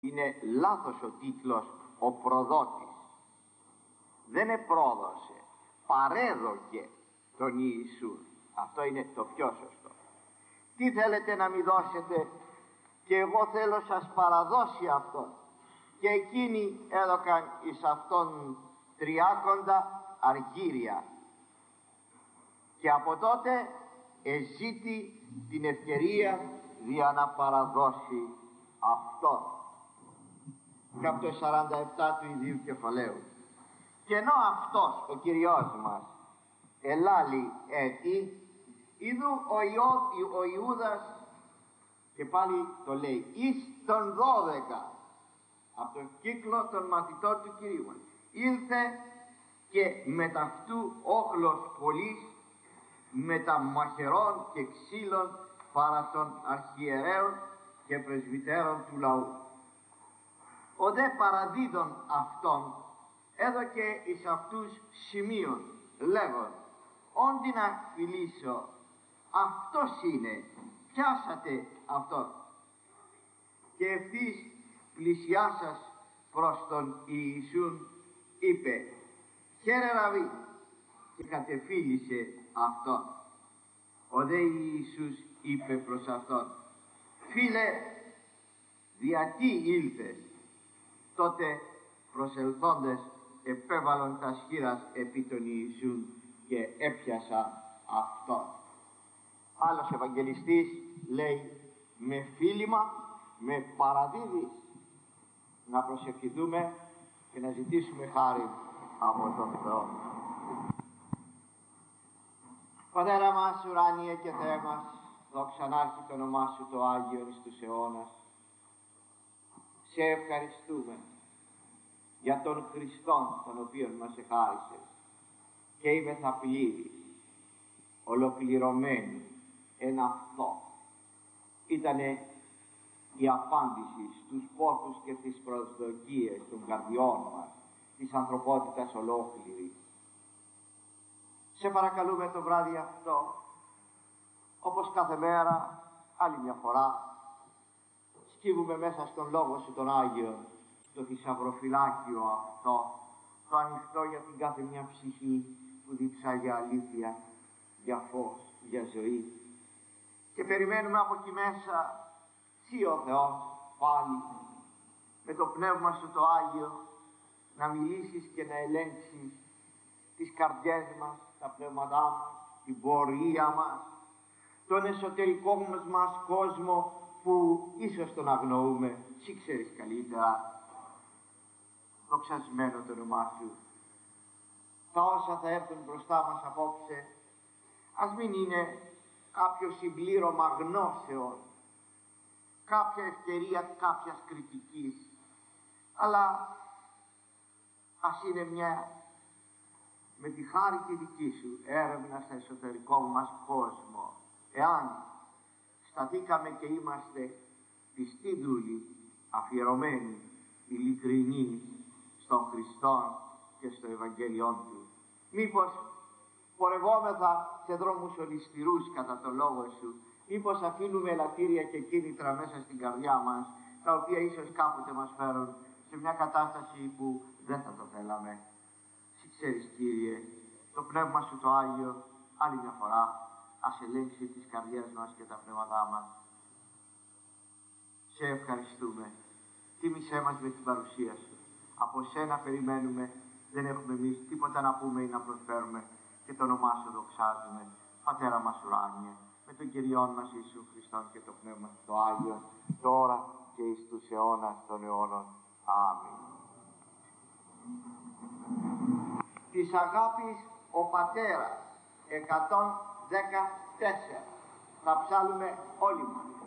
Είναι λάθος ο τίτλος «Ο προδότης». Δεν επρόδωσε, παρέδωκε τον Ιησού. Αυτό είναι το πιο σωστό. Τι θέλετε να μη δώσετε, και εγώ θέλω σας παραδώσει αυτό. Και εκείνοι έδωκαν εις αυτόν 30 αργύρια. Και από τότε εζήτη την ευκαιρία για να παραδώσει αυτόν. Και από το 47 του ιδίου κεφαλαίου. Και ενώ αυτός ο Κυριός μας ελάλη έτη, είδου ο Ιούδας, και πάλι το λέει, εις των 12 από τον κύκλο των μαθητών του Κυρίου μας, ήλθε και με ταυτού όχλος πολλής, με τα μαχαιρών και ξύλων παρά των αρχιερέων και πρεσβυτέρων του λαού. Ο δε παραδίδων αυτών έδωκε εις αυτούς σημείων, λέγον, όντι να φιλήσω, αυτός είναι, πιάσατε αυτόν. Και ευθύς πλησιάσας προς τον Ιησούν είπε, χαίρε Ραβί, και κατεφίλησε αυτόν. Ο δε Ιησούς είπε προς αυτόν, φίλε, γιατί ήλθες? Τότε προσελθόντες επέβαλον τα σχήρας επί τον Ιησούν και έπιασα αυτόν. Άλλος Ευαγγελιστής λέει, με φίλημα με παραδίδεις. Να προσευχηθούμε και να ζητήσουμε χάρη από τον Θεό. Πατέρα μας ουράνιε και Θεέ μας, δόξα να έχει το όνομά Σου το Άγιον εις τους αιώνας. Σε ευχαριστούμε για τον Χριστόν τον οποίον μας εχάρισες, και είμαι θα πλήρης, ολοκληρωμένη εν αυτό. Ήτανε η απάντηση στους πόθους και τις προσδοκίες των καρδιών μας, της ανθρωπότητας ολόκληρης. Σε παρακαλούμε το βράδυ αυτό, όπως κάθε μέρα, άλλη μια φορά, σκύβουμε μέσα στον Λόγο Σου τον Άγιο, το θησαυροφυλάκιο αυτό, το ανοιχτό για την κάθε μια ψυχή που διψά για αλήθεια, για φως, για ζωή. Και περιμένουμε από εκεί μέσα Συ ο Θεός πάλι με το Πνεύμα Σου το Άγιο να μιλήσεις και να ελέγξεις τις καρδιές μας, τα πνεύματά μας, την πορεία μας, τον εσωτερικό μας κόσμο που ίσως τον αγνοούμε. Συ ξέρεις καλύτερα. Δοξασμένο το όνομά Σου. Τα όσα θα έρθουν μπροστά μας απόψε, ας μην είναι κάποιο συμπλήρωμα γνώσεων, κάποια ευκαιρία κάποιας κριτικής, αλλά ας είναι μια, με τη χάρη τη δική Σου, έρευνα στο εσωτερικό μας κόσμο. Εάν σταθήκαμε και είμαστε πιστοί δούλοι, αφιερωμένοι, ειλικρινοί στον Χριστό και στο Ευαγγέλιόν Του, μήπως πορευόμεθα σε δρόμους ολισθηρούς κατά το Λόγο Σου, μήπως αφήνουμε ελαττήρια και κίνητρα μέσα στην καρδιά μας, τα οποία ίσως κάποτε μας φέρουν σε μια κατάσταση που δεν θα το θέλαμε. Συ ξέρεις, Κύριε, το Πνεύμα Σου το Άγιο άλλη μια φορά ας ελέγξει τις καρδιές μας και τα πνεύματά μας. Σε ευχαριστούμε. Τίμησέ μας με την παρουσία Σου. Από Σένα περιμένουμε, δεν έχουμε εμείς τίποτα να πούμε ή να προσφέρουμε, και το όνομά Σου δοξάζουμε. Πατέρα μας ουράνιε, με τον Κυριόν μας Ιησού Χριστόν και το Πνεύμα το Άγιο, τώρα και εις τους αιώνας των αιώνων. Αμήν. Της αγάπης ο Πατέρας, 114. Θα ψάλουμε όλοι μας.